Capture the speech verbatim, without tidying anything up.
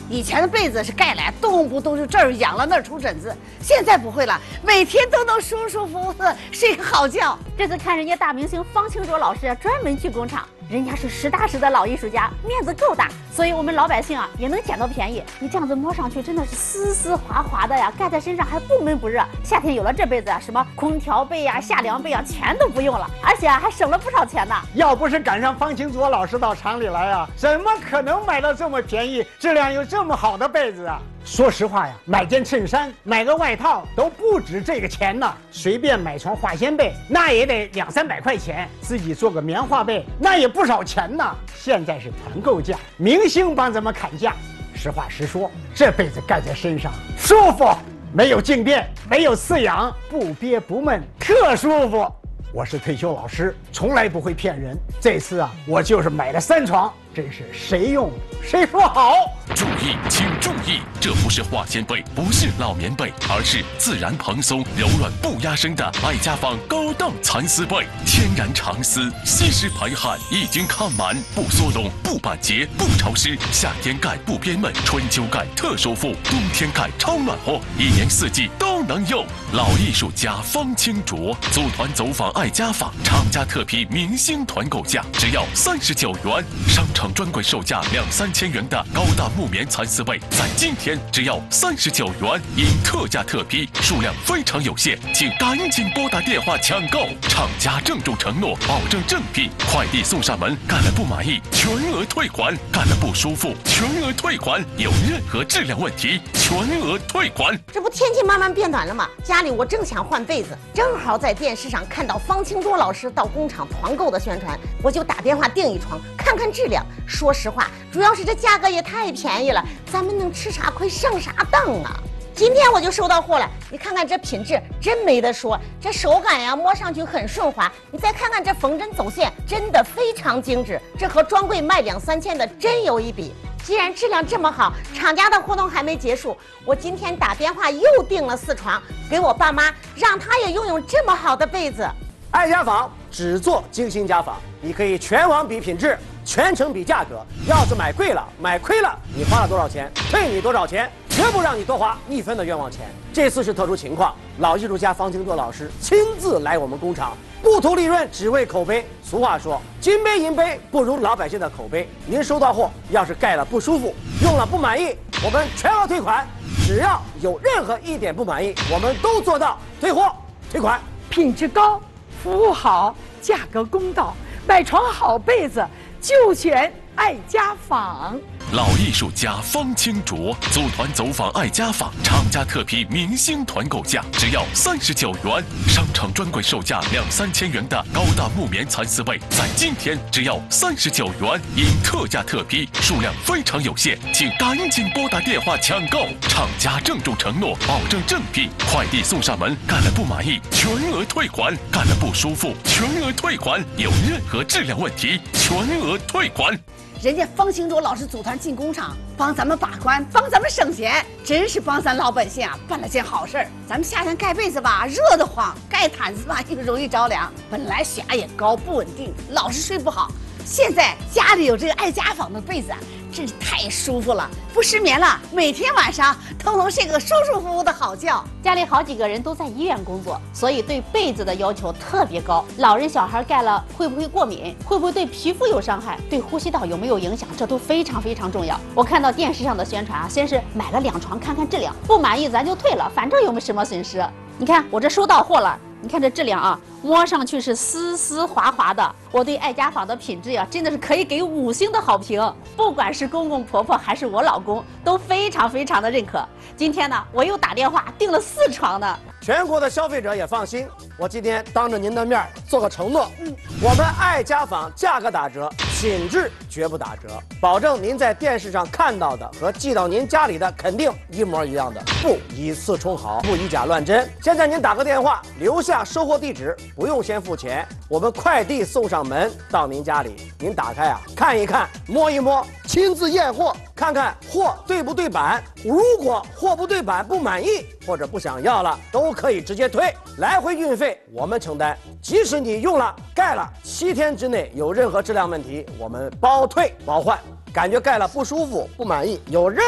以前的被子是盖来动不动就这儿痒了那儿出疹子，现在不会了，每天都能舒舒服服的睡个好觉。 这次看人家大明星方清卓老师专门去工厂，人家是实打实的老艺术家，面子够大，所以我们老百姓啊也能捡到便宜。你这样子摸上去真的是丝丝滑滑的呀，盖在身上还不闷不热。夏天有了这被子啊，什么空调被呀、夏凉被啊，全都不用了，而且啊还省了不少钱呢。 要不是赶上方清卓老师到厂里来啊，怎么可能买到这么便宜、质量又这么好的被子啊？说实话呀，买件衬衫、买个外套都不止这个钱呢。随便买床化纤被，那也得两三百块钱；自己做个棉花被，那也不少钱呢。现在是团购价，明星帮咱们砍价。实话实说，这被子盖在身上舒服，没有静电，没有刺痒，不憋不闷，特舒服。我是退休老师，从来不会骗人。这次啊，我就是买了三床，真是谁用谁说好。 注意，请注意，这不是化纤被，不是老棉被，而是自然蓬松、柔软不压身的爱家纺高档蚕丝被。天然长丝，吸湿排汗，一经抗螨，不缩拢，不板结，不潮湿。夏天盖不憋闷，春秋盖特舒服，冬天盖超暖和，一年四季都能用。老艺术家方清卓组团走访爱家纺，厂家特批明星团购价只要三十九元，商场专柜售价两三千元的高档木棉蚕丝被，在今天只要三十九元，因特价特批，数量非常有限，请赶紧拨打电话抢购。厂家郑重承诺，保证正品，快递送上门，干了不满意全额退款，干了不舒服全额退款，有任何质量问题全额退款。 这不天气慢慢变暖了吗？家里我正想换被子，正好在电视上看到方清卓老师到工厂团购的宣传，我就打电话订一床，看看质量。说实话，主要是这价格也太便宜了，咱们能吃啥亏上啥当啊！今天我就收到货了，你看看这品质真没得说，这手感呀摸上去很顺滑，你再看看这缝针走线，真的非常精致，这和专柜卖两三千的真有一比。既然质量这么好，厂家的活动还没结束，我今天打电话又订了四床，给我爸妈，让他也拥有这么好的被子。 爱家纺只做精心家纺，你可以全网比品质，全程比价格。要是买贵了、买亏了，你花了多少钱，退你多少钱，绝不让你多花一分的冤枉钱。这次是特殊情况，老艺术家方清卓老师亲自来我们工厂，不图利润，只为口碑。俗话说，金杯银杯不如老百姓的口碑。您收到货，要是盖了不舒服，用了不满意，我们全额退款。只要有任何一点不满意，我们都做到退货退款。 品质高，服务好，价格公道，买床好被子就选爱家纺。 老艺术家方清卓组团走访爱家纺，厂家特批明星团购价只要三十九元，商场专柜售价两三千元的高档木棉蚕丝被，在今天只要三十九元，因特价特批，数量非常有限，请赶紧拨打电话抢购。厂家郑重承诺，保证正品，快递送上门，干了不满意全额退款，干了不舒服全额退款，有任何质量问题全额退款。 人家方清卓老师组团进工厂，帮咱们把关，帮咱们省钱，真是帮咱老百姓啊办了件好事儿。咱们夏天盖被子吧，热得慌；盖毯子吧，又容易着凉。本来血压也高，不稳定，老是睡不好。现在家里有这个爱家纺的被子啊，真是太舒服了，不失眠了，每天晚上都能睡个舒舒服服的好觉。 家里好几个人都在医院工作，所以对被子的要求特别高。老人小孩盖了会不会过敏，会不会对皮肤有伤害，对呼吸道有没有影响，这都非常非常重要。我看到电视上的宣传啊，先是买了两床看看质量，不满意咱就退了，反正有没什么损失。你看我这收到货了，你看这质量啊，摸上去是丝丝滑滑的。我对爱家纺的品质呀、啊，真的是可以给五星的好评。不管是公公婆婆还是我老公，都非常非常的认可。今天呢，我又打电话订了四床呢。 全国的消费者也放心，我今天当着您的面做个承诺，嗯，我们爱家纺价格打折，品质绝不打折，保证您在电视上看到的和寄到您家里的肯定一模一样的，不以次充好，不以假乱真。现在您打个电话，留下收货地址，不用先付钱，我们快递送上门到您家里，您打开啊，看一看，摸一摸，亲自验货，看看货对不对版。如果货不对版不满意或者不想要了，都可以直接退，来回运费我们承担。即使你用了盖了七天之内有任何质量问题，我们包退包换。感觉盖了不舒服不满意，有任